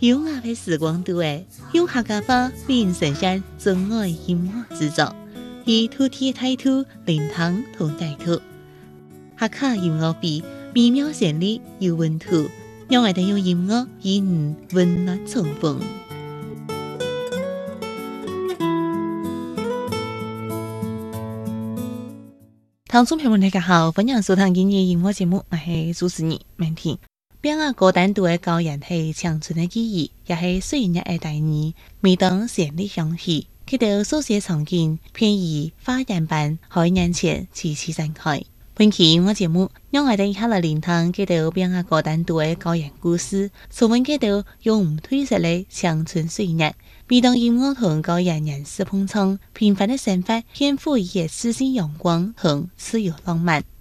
优雅的时光度诶，用客家话为您呈现真爱音乐制作，以土地态度灵堂同带土，客家音乐比美妙旋律有温度，让我哋用音乐与你温暖重逢。听众朋友们大家好，欢迎收听今日音乐节目，我是主持人明天。边个高单独的高人是长春的记忆，也是岁月的大年。每当旋律响起，佢哋所写场景偏以花样般海眼前齐齐展开。本期音乐节目，让我哋一下来聆听佢哋边个高单独的高人故事，重温佢哋用唔褪色的长春岁月。每当音乐同高人人事碰撞，平凡的生活，天赋也诗性阳光同自由浪漫。